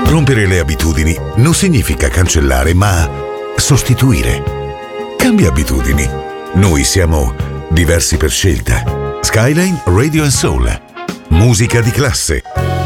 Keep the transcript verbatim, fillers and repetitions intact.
Rompere le abitudini non significa cancellare, ma sostituire. Cambia abitudini. Noi siamo diversi per scelta. Skyline Radio and Soul. Musica di classe.